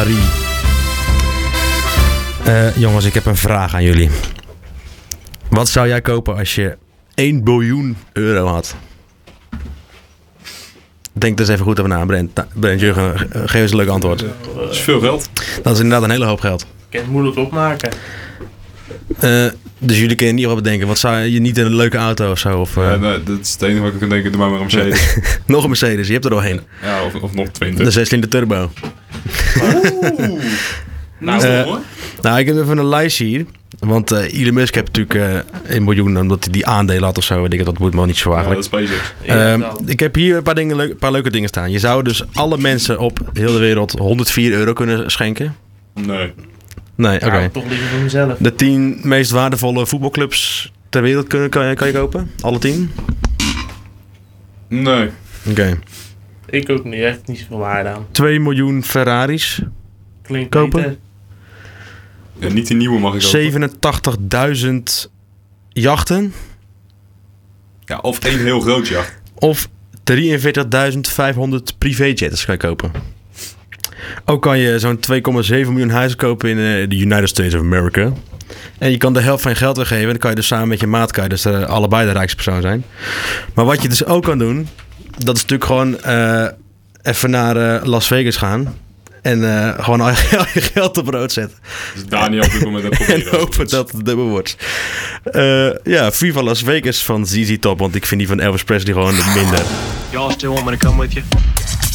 Ferrari. Jongens, ik heb een vraag aan jullie. Wat zou jij kopen als je 1 biljoen euro had? Denk dus even goed over na, Brent Jurgen, geef eens een leuk antwoord. Dat is veel geld. Dat is inderdaad een hele hoop geld. Ik kan het moeilijk opmaken. Dus jullie kunnen niet wat bedenken. Wat zou je niet een leuke auto of zo? Of, Nee, dat is het enige wat ik kan denken. Doe maar een Mercedes. Nog een Mercedes, je hebt er doorheen. Ja, of nog 20. De 6-cilinder turbo. Hoor. Nou, ik heb even een lijstje hier. Want Elon Musk heeft natuurlijk 1 miljoen omdat hij die aandelen had of zo. Weet ik, dat moet me wel niet zo Ja, eigenlijk. dat is SpaceX. Ik heb hier een paar leuke dingen staan. Je zou dus alle mensen op heel de wereld €104 kunnen schenken. Nee. Nee, oké. Nou, toch liever voor mezelf. De 10 meest waardevolle voetbalclubs ter wereld kan je kopen? Alle 10? Nee. Oké. Ik ook niet. Echt niet zoveel waarde aan. 2 miljoen Ferraris. Klinkt Kopen? beter. Ja, niet die nieuwe mag ik ook. 87.000 jachten. Ja, of één heel groot jacht. Of 43.500 privéjets kan je kopen. Ook kan je zo'n 2,7 miljoen huizen kopen in de United States of America. En je kan de helft van je geld weggeven. En dan kan je dus samen met je maat dus allebei de rijkste persoon zijn. Maar wat je dus ook kan doen, dat is natuurlijk gewoon even naar Las Vegas gaan. En gewoon al je geld op rood zetten. Dus Daniel op dit moment een probleem. En hopen dat het dubbel wordt. Viva Las Vegas van ZZ Top. Want ik vind die van Elvis Presley gewoon minder. Y'all still want me to come with you?